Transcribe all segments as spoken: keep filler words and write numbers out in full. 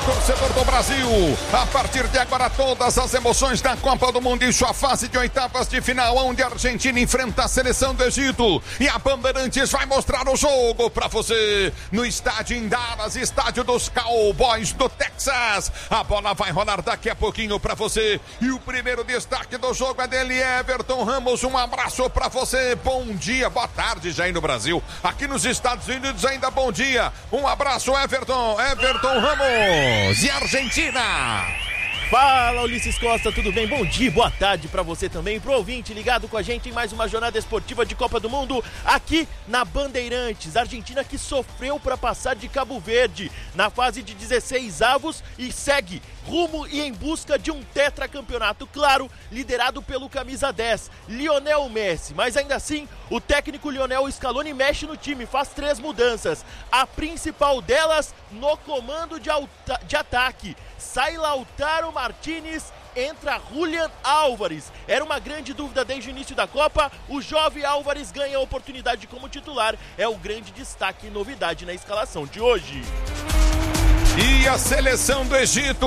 torcedor do Brasil. A partir de agora, todas as emoções da Copa do Mundo e sua fase de oitavas de final, onde a Argentina enfrenta a seleção do Egito. E a Bandeirantes vai mostrar o jogo pra você no estádio em Dallas, estádio dos Cowboys do Texas. A bola vai rolar daqui a pouquinho pra você. E o primeiro destaque do jogo é dele, Everton Ramos. Um abraço pra você. Bom dia, boa tarde já aí no Brasil. Aqui nos Estados Unidos ainda bom dia. Um abraço, Everton. Everton Ramos e Argentina. Fala, Ulisses Costa, tudo bem? Bom dia, boa tarde pra você também, pro ouvinte ligado com a gente em mais uma jornada esportiva de Copa do Mundo aqui na Bandeirantes. Argentina que sofreu para passar de Cabo Verde na fase de dezesseis avos e segue rumo e em busca de um tetracampeonato, claro, liderado pelo camisa dez, Lionel Messi. Mas ainda assim, o técnico Lionel Scaloni mexe no time, faz três mudanças. A principal delas no comando de, alta- de ataque. Sai Lautaro Martínez, entra Julián Álvares. Era uma grande dúvida desde o início da Copa. O jovem Álvares ganha a oportunidade como titular. É o grande destaque e novidade na escalação de hoje. E a seleção do Egito?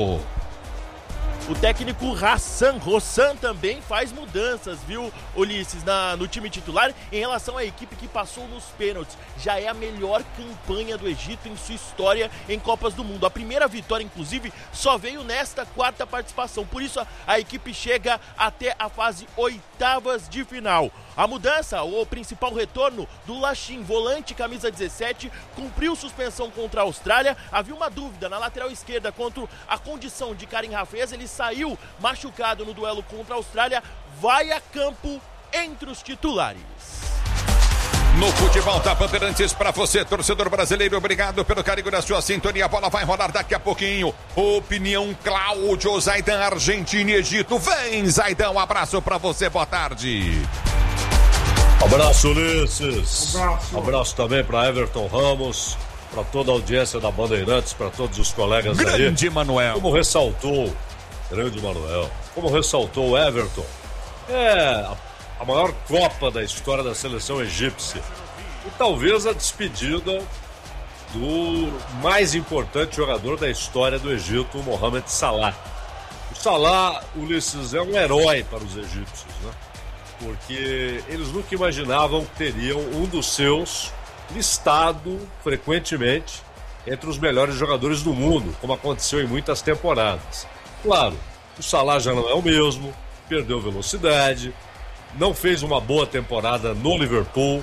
O técnico Hassan Rossan também faz mudanças, viu, Ulisses, na, no time titular em relação à equipe que passou nos pênaltis. Já é a melhor campanha do Egito em sua história em Copas do Mundo. A primeira vitória, inclusive, só veio nesta quarta participação. Por isso, a, a equipe chega até a fase oitavas de final. A mudança, o principal retorno do Lachin, volante camisa dezessete, cumpriu suspensão contra a Austrália. Havia uma dúvida na lateral esquerda quanto à condição de Karim Hafez. Ele saiu machucado no duelo contra a Austrália, vai a campo entre os titulares. No futebol da Bandeirantes para você, torcedor brasileiro, obrigado pelo carinho da sua sintonia. A bola vai rolar daqui a pouquinho. Opinião Cláudio Zaidan, Argentina e Egito. Vem, Zaidan, um abraço para você, boa tarde. Abraço, Ulisses. Abraço. Abraço também para Everton Ramos, para toda a audiência da Bandeirantes, para todos os colegas aí. Grande Manuel. Como ressaltou, grande Manuel, como ressaltou o Everton, é a, a maior Copa da história da seleção egípcia. E talvez a despedida do mais importante jogador da história do Egito, o Mohamed Salah. O Salah, Ulisses, é um herói para os egípcios, né? Porque eles nunca imaginavam que teriam um dos seus listado frequentemente entre os melhores jogadores do mundo, como aconteceu em muitas temporadas. Claro, o Salah já não é o mesmo, perdeu velocidade, não fez uma boa temporada no Liverpool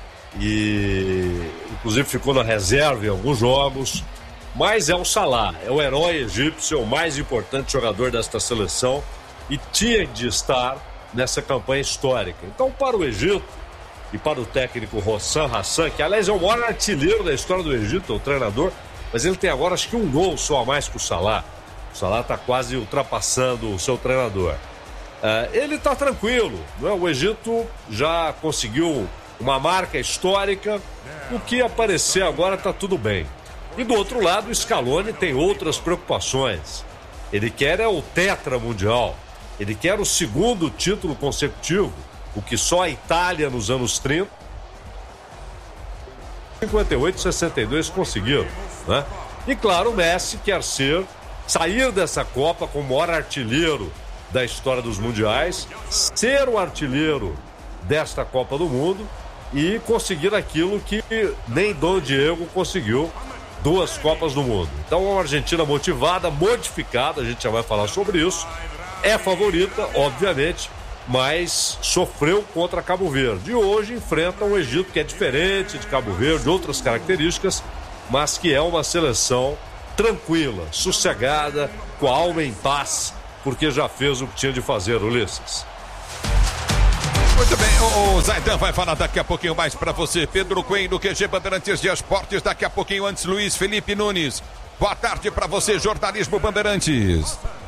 e inclusive ficou na reserva em alguns jogos, mas é o Salah, é o herói egípcio, é o mais importante jogador desta seleção e tinha de estar nessa campanha histórica. Então, para o Egito e para o técnico Rossan Hassan, que aliás é o maior artilheiro da história do Egito, o treinador, mas ele tem agora acho que um gol só a mais que o Salah. O Salah está quase ultrapassando o seu treinador. Uh, ele está tranquilo, não é? O Egito já conseguiu uma marca histórica, o que aparecer agora está tudo bem. E do outro lado, o Scaloni tem outras preocupações. Ele quer é o tetra mundial. Ele quer o segundo título consecutivo, o que só a Itália nos anos trinta, cinquenta e oito, sessenta e dois conseguiram, né? E claro, o Messi quer ser, sair dessa Copa como o maior artilheiro da história dos mundiais, ser o artilheiro desta Copa do Mundo e conseguir aquilo que nem Dom Diego conseguiu, duas Copas do Mundo. Então, uma Argentina motivada, modificada, a gente já vai falar sobre isso. É favorita, obviamente, mas sofreu contra Cabo Verde. E hoje enfrenta um Egito que é diferente de Cabo Verde, outras características, mas que é uma seleção tranquila, sossegada, com a alma em paz, porque já fez o que tinha de fazer, Ulisses. Muito bem, o, o Zaidan vai falar daqui a pouquinho mais para você. Pedro Coelho, Q G Bandeirantes de Esportes, daqui a pouquinho antes Luiz Felipe Nunes. Boa tarde para você, jornalismo Bandeirantes.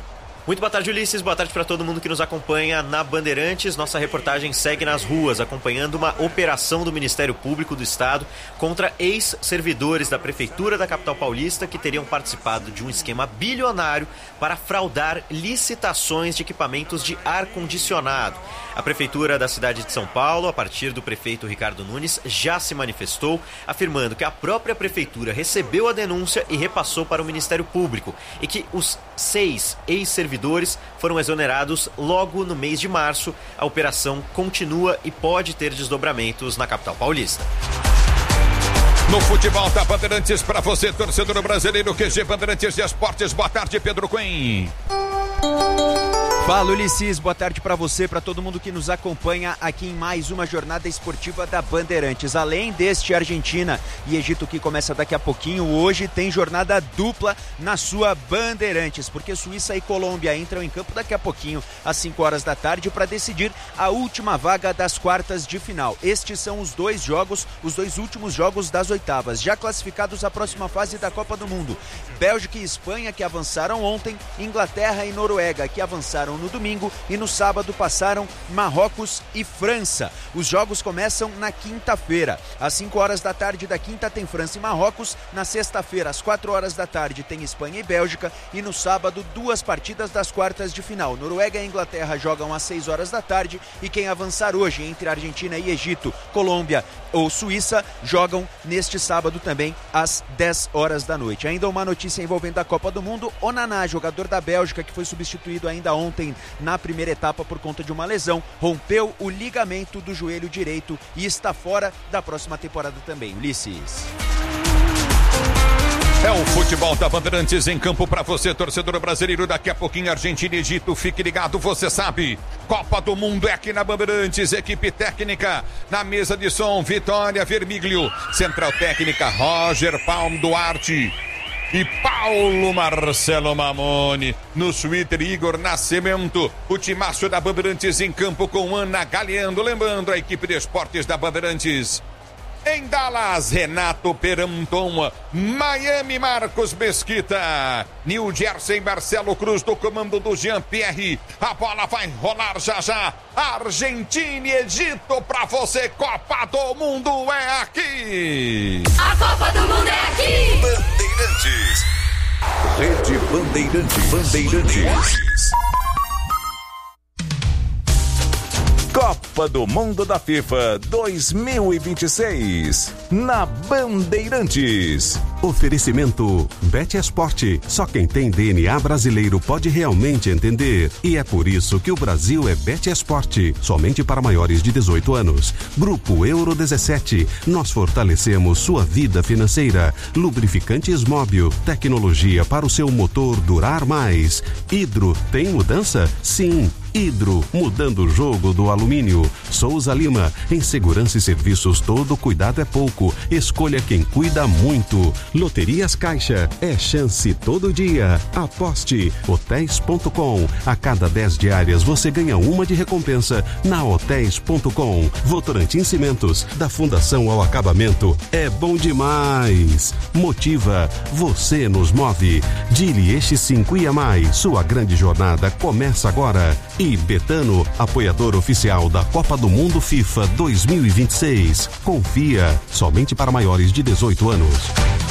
Muito boa tarde, Ulisses. Boa tarde para todo mundo que nos acompanha na Bandeirantes. Nossa reportagem segue nas ruas, acompanhando uma operação do Ministério Público do Estado contra ex-servidores da Prefeitura da capital paulista que teriam participado de um esquema bilionário para fraudar licitações de equipamentos de ar-condicionado. A Prefeitura da cidade de São Paulo, a partir do prefeito Ricardo Nunes, já se manifestou, afirmando que a própria Prefeitura recebeu a denúncia e repassou para o Ministério Público e que os seis ex-servidores foram exonerados logo no mês de março. A operação continua e pode ter desdobramentos na capital paulista. No futebol da Bandeirantes, para você, torcedor brasileiro, Q G Bandeirantes de Esportes. Boa tarde, Pedro Cunha. Fala, Ulisses, boa tarde para você, para todo mundo que nos acompanha aqui em mais uma jornada esportiva da Bandeirantes. Além deste Argentina e Egito que começa daqui a pouquinho, hoje tem jornada dupla na sua Bandeirantes, porque Suíça e Colômbia entram em campo daqui a pouquinho, às cinco horas da tarde, para decidir a última vaga das quartas de final. Estes são os dois jogos, os dois últimos jogos das oitavas, já classificados à próxima fase da Copa do Mundo. Bélgica e Espanha, que avançaram ontem, Inglaterra e Noruega, que avançaram no domingo, e no sábado passaram Marrocos e França. Os jogos começam na quinta-feira. Às cinco horas da tarde da quinta tem França e Marrocos. Na sexta-feira, às quatro horas da tarde, tem Espanha e Bélgica. E no sábado, duas partidas das quartas de final. Noruega e Inglaterra jogam às seis horas da tarde. E quem avançar hoje entre Argentina e Egito, Colômbia ou Suíça, jogam neste sábado também às dez horas da noite. Ainda uma notícia envolvendo a Copa do Mundo. Onaná, jogador da Bélgica, que foi substituído ainda ontem na primeira etapa por conta de uma lesão, rompeu o ligamento do joelho direito e está fora da próxima temporada também. Ulisses. É o futebol da Bandeirantes em campo para você, torcedor brasileiro. Daqui a pouquinho, Argentina e Egito. Fique ligado, você sabe. Copa do Mundo é aqui na Bandeirantes. Equipe técnica na mesa de som, Vitória Vermiglio. Central técnica, Roger Palm Duarte e Paulo Marcelo Mamone. No Twitter, Igor Nascimento. O timaço da Bandeirantes em campo com Ana Galeando. Lembrando a equipe de esportes da Bandeirantes. Em Dallas, Renato Peranton. Miami, Marcos Mesquita. New Jersey, Marcelo Cruz do comando do Jean-Pierre. A bola vai rolar já já. Argentina e Egito pra você. Copa do Mundo é aqui. A Copa do Mundo é aqui. Bandeirantes. Rede Bandeirantes. Bandeirantes. Copa do Mundo da FIFA dois mil e vinte e seis, na Bandeirantes. Oferecimento BetEsport. Só quem tem D N A brasileiro pode realmente entender. E é por isso que o Brasil é BetEsport. Somente para maiores de dezoito anos. Grupo Euro dezessete. Nós fortalecemos sua vida financeira. Lubrificantes Móbil. Tecnologia para o seu motor durar mais. Hidro, tem mudança? Sim. Hidro, mudando o jogo do alumínio. Souza Lima, em segurança e serviços todo cuidado é pouco. Escolha quem cuida muito. Loterias Caixa, é chance todo dia. Aposte. hotéis ponto com. A cada dez diárias você ganha uma de recompensa na hotéis ponto com. Votorantim Cimentos, da Fundação ao Acabamento. É bom demais. Motiva, você nos move. Dili Eixo cinco e a mais. Sua grande jornada começa agora. E Betano, apoiador oficial da Copa do Mundo FIFA dois mil e vinte e seis. Confia, somente para maiores de dezoito anos.